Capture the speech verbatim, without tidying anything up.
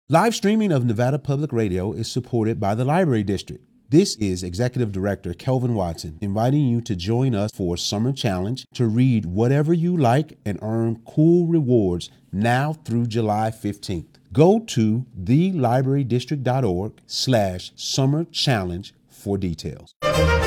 Live streaming of Nevada Public Radio is supported by the Library District. This is Executive Director Kelvin Watson inviting you to join us for Summer Challenge to read whatever you like and earn cool rewards now through July fifteenth. Go to thelibrarydistrict.org slash summer challenge for details.